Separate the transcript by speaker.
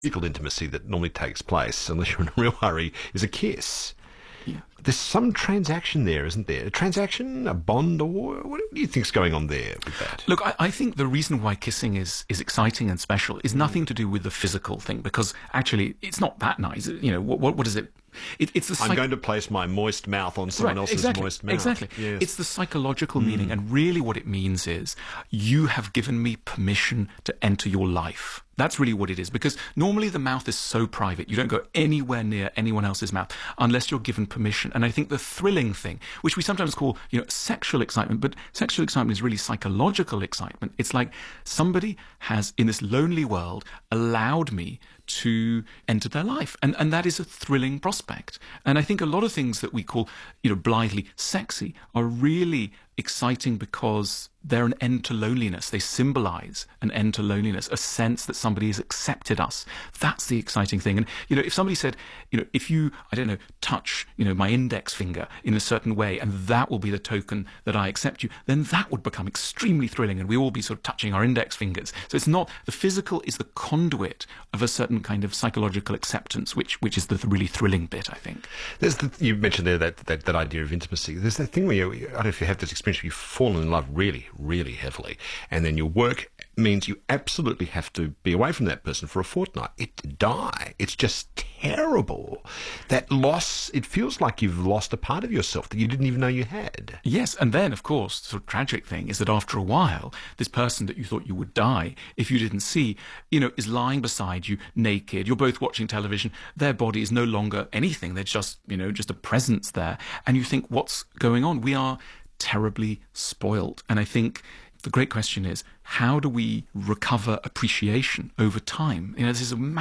Speaker 1: physical intimacy that normally takes place, unless you're in a real hurry, is a kiss.
Speaker 2: Yeah.
Speaker 1: There's some transaction there, isn't there? A transaction, a bond, or what do you think's going on there with that?
Speaker 2: Look, I think the reason why kissing is exciting and special is nothing to do with the physical thing, because actually it's not that nice. You know, what is it? It's the
Speaker 1: I'm going to place my moist mouth on someone else's moist mouth.
Speaker 2: Exactly.
Speaker 1: Yes.
Speaker 2: It's the psychological meaning, and really what it means is you have given me permission to enter your life. That's really what it is, because normally the mouth is so private. You don't go anywhere near anyone else's mouth unless you're given permission. And I think the thrilling thing, which we sometimes call, sexual excitement, but sexual excitement is really psychological excitement. It's like somebody has, in this lonely world, allowed me to enter their life. And that is a thrilling prospect. And I think a lot of things that we call, blithely sexy are really exciting because they're an end to loneliness. They symbolize an end to loneliness, a sense that somebody has accepted us. That's the exciting thing. And, if somebody said, if you, touch, my index finger in a certain way, and that will be the token that I accept you, then that would become extremely thrilling, and we all be sort of touching our index fingers. So it's not, the physical is the conduit of a certain kind of psychological acceptance, which is the really thrilling bit, I think.
Speaker 1: You mentioned there that idea of intimacy. There's that thing where I don't know if you have this experience where you've fallen in love really, really heavily, and then your work means you absolutely have to be away from that person for a fortnight. It's just terrible. That loss, it feels like you've lost a part of yourself that you didn't even know you had.
Speaker 2: Yes, and then, of course, the sort of tragic thing is that after a while, this person that you thought you would die if you didn't see, is lying beside you naked. You're both watching television. Their body is no longer anything. They're just, just a presence there. And you think, what's going on? We are terribly spoilt. And I think the great question is, how do we recover appreciation over time? This is a